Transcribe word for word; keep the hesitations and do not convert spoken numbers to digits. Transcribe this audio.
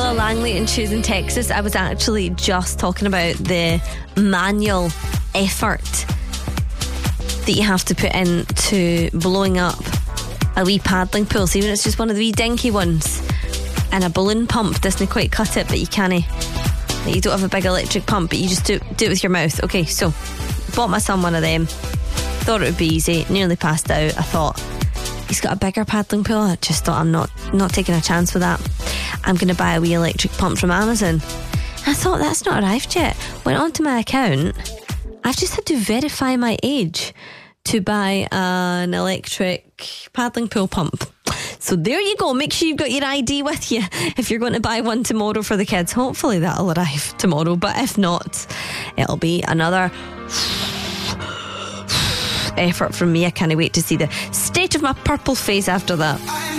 Ella Langley in Choosing Texas. I was actually just talking about the manual effort that you have to put into blowing up a wee paddling pool. So even if it's just one of the wee dinky ones, and a balloon pump doesn't quite cut it, but you can't, you don't have a big electric pump, but you just do, do it with your mouth. Okay, so bought my son one of them, thought it would be easy, nearly passed out. I thought, he's got a bigger paddling pool. I just thought, I'm not not taking a chance with that. I'm going to buy a wee electric pump from Amazon. I thought, that's not arrived yet. Went onto my account. I've just had to verify my age to buy an electric paddling pool pump. So there you go. Make sure you've got your I D with you if you're going to buy one tomorrow for the kids. Hopefully that'll arrive tomorrow, but if not, it'll be another effort from me. I can't wait to see the state of my purple face after that.